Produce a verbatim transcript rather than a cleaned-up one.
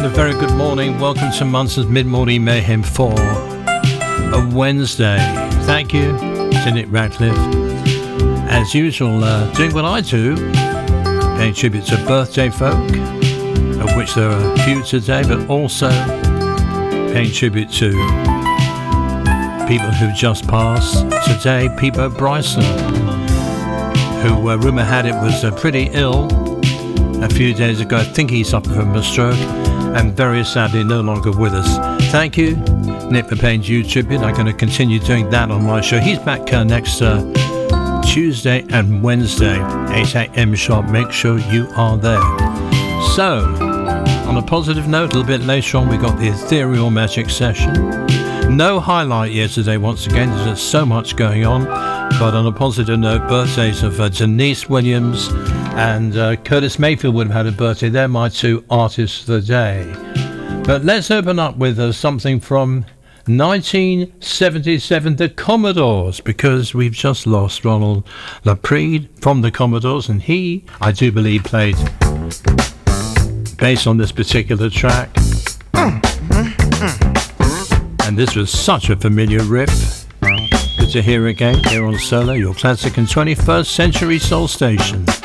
a very good morning. Welcome to Munson's Mid-Morning Mayhem for a Wednesday. Thank you to Nick Radcliffe. As usual, uh, doing what I do, paying tribute to birthday folk, of which there are a few today, but also paying tribute to people who just passed. Today, Peebo Bryson, who uh, rumour had it was uh, pretty ill a few days ago. I think he suffered from a stroke, and very sadly no longer with us. Thank you, Nick, for paying due tribute. I'm going to continue doing that on my show. He's back uh, next uh, Tuesday and Wednesday, eight a.m. sharp. Make sure you are there. So, on a positive note, a little bit later on, we got the Ethereal Magic session. No highlight yet today, once again. There's so much going on. But on a positive note, birthdays of uh, Denise Williams and uh, Curtis Mayfield would have had a birthday. They're my two artists of the day. But let's open up with uh, something from nineteen seventy-seven, the Commodores, because we've just lost Ronald Laprede from the Commodores, and he, I do believe, played bass on this particular track. And this was such a familiar riff. Good to hear again here on Solo, your classic and twenty-first century soul station.